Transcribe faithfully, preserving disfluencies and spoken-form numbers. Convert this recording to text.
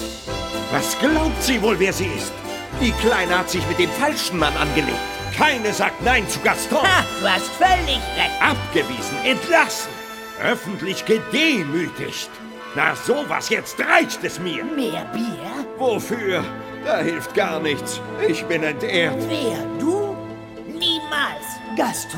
Was glaubt sie wohl, wer sie ist? Die Kleine hat sich mit dem falschen Mann angelegt. Keine sagt Nein zu Gaston. Ha, du hast völlig recht. Abgewiesen, entlassen, öffentlich gedemütigt. Na sowas, jetzt reicht es mir. Mehr Bier? Wofür? Da hilft gar nichts. Ich bin entehrt. Wer, du? Niemals. Gaston